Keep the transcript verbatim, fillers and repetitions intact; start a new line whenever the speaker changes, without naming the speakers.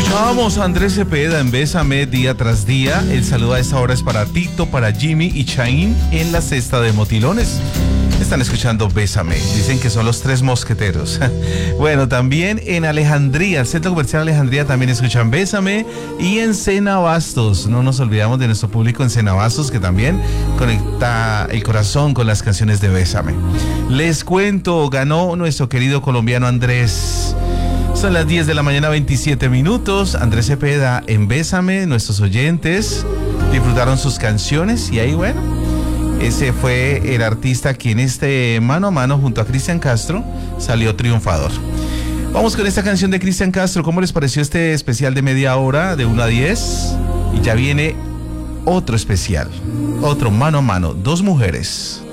Vamos, Andrés Cepeda en Bésame día tras día. El saludo a esta hora es para Tito, para Jimmy y Chaín en la cesta de motilones. Están escuchando Bésame. Dicen que son los tres mosqueteros. Bueno, también en Alejandría, el Centro Comercial Alejandría también escuchan Bésame. Y en Cenabastos, no nos olvidamos de nuestro público en Cenabastos, que también conecta el corazón con las canciones de Bésame. Les cuento, ganó nuestro querido colombiano Andrés. Son las diez de la mañana, veintisiete minutos. Andrés Cepeda en Bésame. Nuestros oyentes disfrutaron sus canciones y ahí, bueno, ese fue el artista que en este mano a mano junto a Cristian Castro salió triunfador. Vamos con esta canción de Cristian Castro. ¿Cómo les pareció este especial de media hora de uno a diez? Y ya viene otro especial, otro mano a mano, dos mujeres.